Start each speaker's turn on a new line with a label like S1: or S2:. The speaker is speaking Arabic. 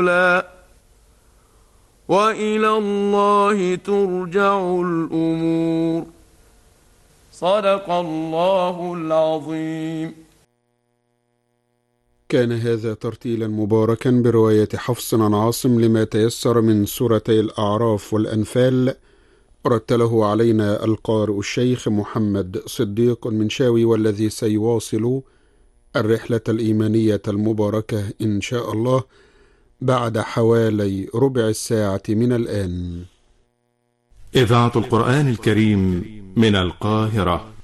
S1: وإلى الله ترجع الأمور. صدق الله العظيم.
S2: كان هذا ترتيلا مباركا برواية حفص عن عاصم لما تيسر من سورتي الأعراف والأنفال، رتله علينا القارئ الشيخ محمد صديق المنشاوي، والذي سيواصل الرحلة الإيمانية المباركة إن شاء الله بعد حوالي ربع الساعة من الآن.
S3: إذاعة القرآن الكريم من القاهرة.